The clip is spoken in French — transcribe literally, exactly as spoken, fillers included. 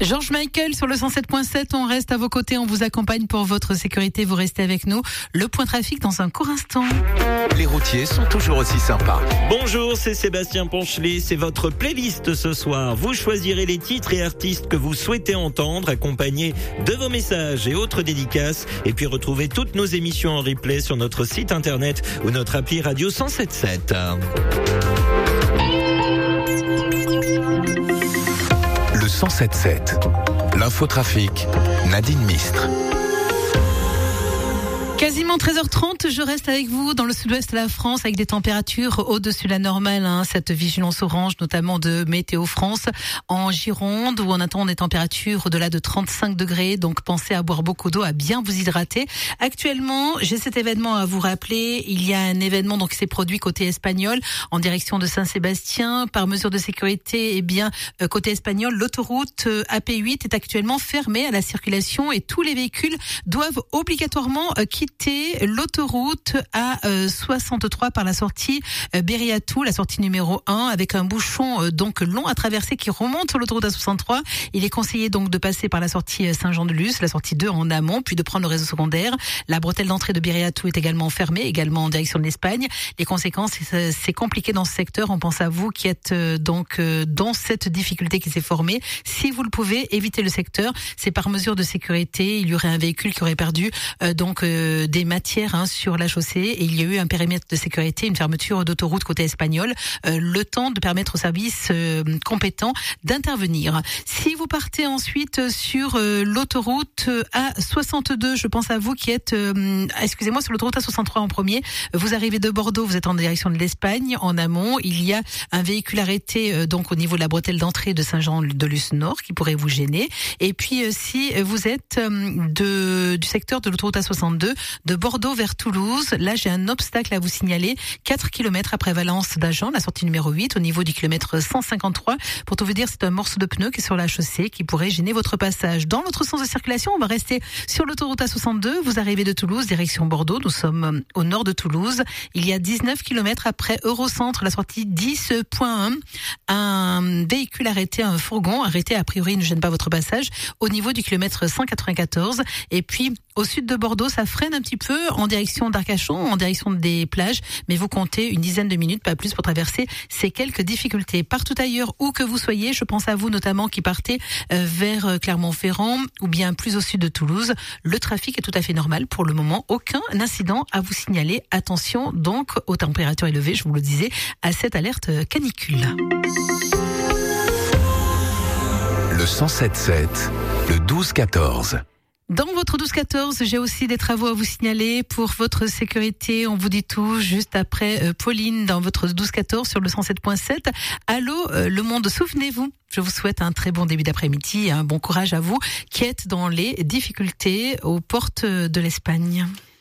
George Michael sur le cent sept point sept, on reste à vos côtés, on vous accompagne pour votre sécurité, vous restez avec nous. Le point trafic dans un court instant. Les routiers sont toujours aussi sympas. Bonjour, c'est Sébastien Ponchelet, c'est votre playlist ce soir. Vous choisirez les titres et artistes que vous souhaitez entendre, accompagnés de vos messages et autres dédicaces. Et puis retrouvez toutes nos émissions en replay sur notre site internet ou notre appli radio cent sept sept. Le cent sept sept, l'infotrafic, Nadine Mistre. Quasiment treize heures trente, je reste avec vous dans le sud-ouest de la France avec des températures au-dessus de la normale, hein, cette vigilance orange notamment de Météo France en Gironde où on attend des températures au-delà de trente-cinq degrés, donc pensez à boire beaucoup d'eau, à bien vous hydrater. Actuellement, j'ai cet événement à vous rappeler, il y a un événement donc qui s'est produit côté espagnol en direction de Saint-Sébastien. Par mesure de sécurité, eh bien côté espagnol, l'autoroute A P huit est actuellement fermée à la circulation et tous les véhicules doivent obligatoirement quitter l'autoroute A soixante-trois par la sortie Bériatou, la sortie numéro un, avec un bouchon donc long à traverser qui remonte sur l'autoroute A soixante-trois. Il est conseillé donc de passer par la sortie Saint-Jean-de-Luz, la sortie deux en amont, puis de prendre le réseau secondaire. La bretelle d'entrée de Bériatou est également fermée, également en direction de l'Espagne. Les conséquences, c'est compliqué dans ce secteur. On pense à vous qui êtes donc dans cette difficulté qui s'est formée. Si vous le pouvez, évitez le secteur. C'est par mesure de sécurité. Il y aurait un véhicule qui aurait perdu euh, donc euh, des matières hein, sur la chaussée et il y a eu un périmètre de sécurité, une fermeture d'autoroute côté espagnol, euh, le temps de permettre aux services euh, compétents d'intervenir. Si vous partez ensuite sur euh, l'autoroute A soixante-deux, je pense à vous qui êtes, euh, excusez-moi, sur l'autoroute A soixante-trois en premier, vous arrivez de Bordeaux, vous êtes en direction de l'Espagne, en amont, il y a un véhicule arrêté euh, donc au niveau de la bretelle d'entrée de Saint-Jean-de-Luz Nord qui pourrait vous gêner. Et puis euh, si vous êtes euh, de, du secteur de l'autoroute A soixante-deux, de Bordeaux vers Toulouse, là j'ai un obstacle à vous signaler, quatre kilomètres après Valence d'Agen, la sortie numéro huit, au niveau du kilomètre cent cinquante-trois. Pour tout vous dire, c'est un morceau de pneu qui est sur la chaussée qui pourrait gêner votre passage. Dans votre sens de circulation, on va rester sur l'autoroute A soixante-deux, vous arrivez de Toulouse, direction Bordeaux, nous sommes au nord de Toulouse. Il y a dix-neuf kilomètres après Eurocentre, la sortie dix point un, un véhicule arrêté, un fourgon arrêté, a priori ne gêne pas votre passage, au niveau du kilomètre cent quatre-vingt-quatorze. Et puis au sud de Bordeaux, ça freine un petit peu en direction d'Arcachon, en direction des plages, mais vous comptez une dizaine de minutes, pas plus, pour traverser ces quelques difficultés. Partout ailleurs, où que vous soyez, je pense à vous notamment qui partez vers Clermont-Ferrand ou bien plus au sud de Toulouse, le trafic est tout à fait normal pour le moment, aucun incident à vous signaler. Attention donc aux températures élevées, je vous le disais, à cette alerte canicule. Le cent sept sept, le douze quatorze. Dans votre douze quatorze, j'ai aussi des travaux à vous signaler pour votre sécurité. On vous dit tout juste après euh, Pauline dans votre douze quatorze sur le cent sept point sept. Allô, euh, le monde, souvenez-vous. Je vous souhaite un très bon début d'après-midi et un bon courage à vous qui êtes dans les difficultés aux portes de l'Espagne.